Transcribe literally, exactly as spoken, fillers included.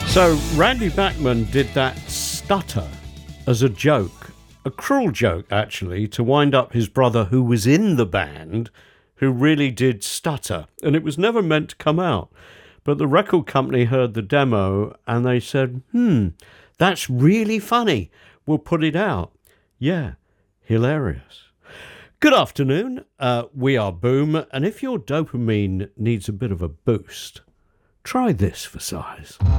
So Randy Bachman did that stutter as a joke, a cruel joke actually, to wind up his brother who was in the band, who really did stutter, and it was never meant to come out. But the record company heard the demo and they said, hmm, that's really funny. We'll put it out. Yeah, hilarious. Good afternoon. Uh, we are Boom, and if your dopamine needs a bit of a boost, try this for size.